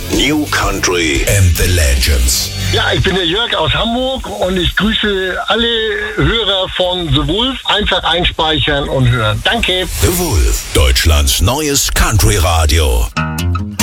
New Country and the Legends. Ja, ich bin der Jörg aus Hamburg und ich grüße alle Hörer von The Wolf. Einfach einspeichern und hören. Danke. The Wolf, Deutschlands neues Country Radio.